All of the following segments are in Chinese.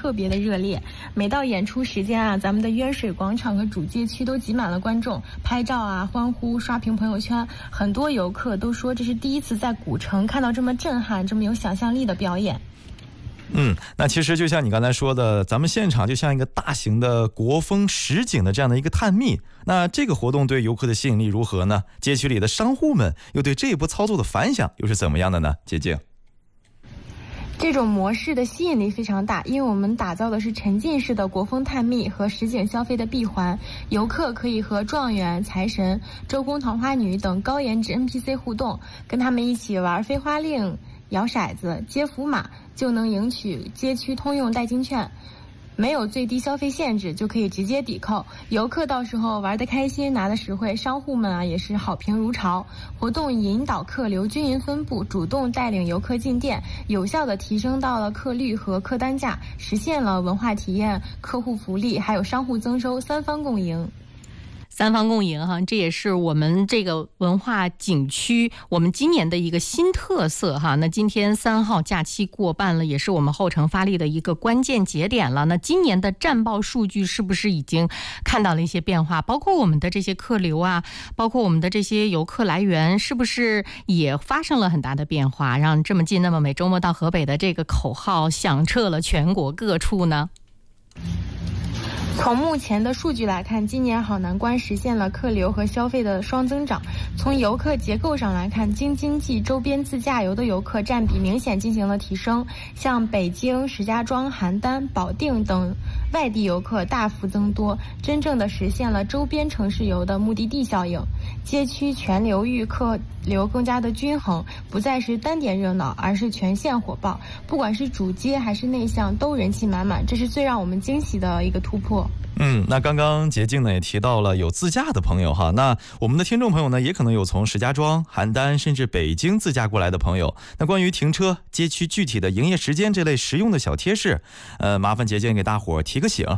特别的热烈。每到演出时间啊，咱们的渊水广场和主街区都挤满了观众，拍照啊、欢呼、刷屏朋友圈。很多游客都说这是第一次在古城看到这么震撼、这么有想象力的表演。 那其实就像你刚才说的，咱们现场就像一个大型的国风实景的这样的一个探秘。那这个活动对游客的吸引力如何呢？街区里的商户们又对这一波操作的反响又是怎么样的呢？洁净。 这种模式的吸引力非常大，因为我们打造的是沉浸式的国风探秘和实景消费的闭环，游客可以和状元、财神、周公桃花女等高颜值 NPC 互动，跟他们一起玩飞花令、摇骰子、接福马，就能赢取街区通用代金券。没有最低消费限制，就可以直接抵扣。游客到时候玩得开心，拿得实惠，商户们啊也是好评如潮。活动引导客流均匀分布，主动带领游客进店，有效地提升到了客率和客单价，实现了文化体验、客户福利还有商户增收三方共赢。 三方共赢哈，这也是我们这个文化景区我们今年的一个新特色哈。那今天3号假期过半了，也是我们后程发力的一个关键节点了。那今年的战报数据是不是已经看到了一些变化？包括我们的这些客流啊，包括我们的这些游客来源，是不是也发生了很大的变化，让这么近那么美周末到河北的这个口号响彻了全国各处呢？ 从目前的数据来看，今年好南关实现了客流和消费的双增长。从游客结构上来看，京津冀周边自驾游的游客占比明显进行了提升，像北京、石家庄、邯郸、保定等外地游客大幅增多，真正的实现了周边城市游的目的地效应。街区全流域客流更加的均衡，不再是单点热闹，而是全线火爆。不管是主街还是内巷，都人气满满，这是最让我们惊喜的一个突破。 那刚刚洁净呢也提到了有自驾的朋友哈，那我们的听众朋友呢也可能有从石家庄、邯郸甚至北京自驾过来的朋友。那关于停车、街区具体的营业时间这类实用的小贴士，麻烦洁净给大伙提个醒。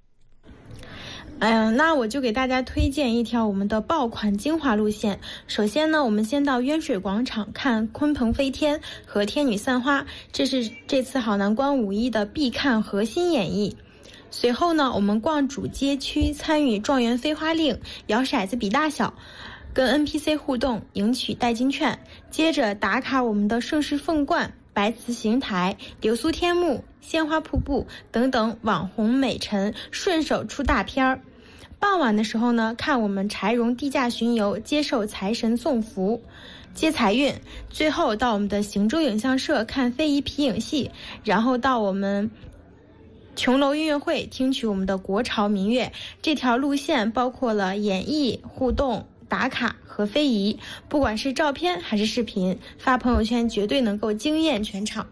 那我就给大家推荐一条我们的爆款精华路线。首先呢，我们先到渊水广场看鲲鹏飞天和天女散花，这是这次好南关5·1的必看核心演绎。随后呢，我们逛主街区，参与状元飞花令，摇骰子比大小，跟 NPC 互动，赢取代金券。接着打卡我们的盛世凤观、白瓷邢台、流苏天幕、鲜花瀑布等等网红美陈，顺手出大片儿。傍晚的时候呢，看我们柴荣地价巡游，接受财神送福，接财运。最后到我们的行舟影像社看非遗皮影戏，然后到我们琼楼音乐会听取我们的国潮民乐。这条路线包括了演绎、互动、打卡和非遗，不管是照片还是视频，发朋友圈绝对能够惊艳全场。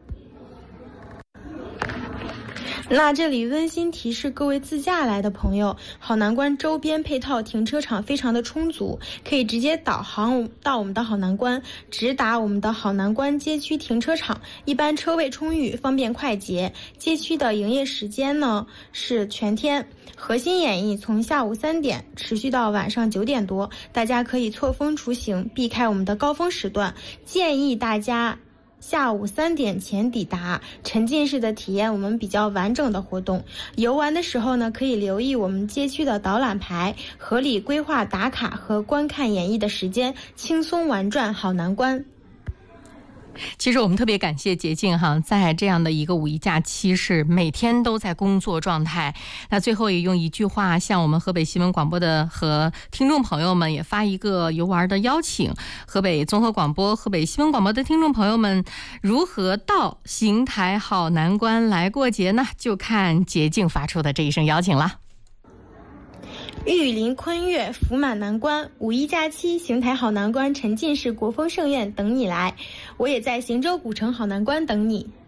那这里温馨提示各位自驾来的朋友，好南关周边配套停车场非常的充足，可以直接导航到我们的好南关，直达我们的好南关街区停车场，一般车位充裕，方便快捷。街区的营业时间呢是全天，核心演绎从下午3点持续到晚上9点多，大家可以错峰出行，避开我们的高峰时段。建议大家下午3点前抵达，沉浸式的体验我们比较完整的活动。游玩的时候呢，可以留意我们街区的导览牌，合理规划打卡和观看演绎的时间，轻松玩转好南关。 其实我们特别感谢洁净哈，在这样的一个5·1假期是每天都在工作状态。那最后也用一句话向我们河北新闻广播的和听众朋友们也发一个游玩的邀请。河北综合广播、河北新闻广播的听众朋友们，如何到邢台好南关来过节呢？就看洁净发出的这一声邀请了。 玉林昆乐福满南关，5·1假期邢台好南关沉浸式国风盛宴等你来，我也在邢州古城好南关等你。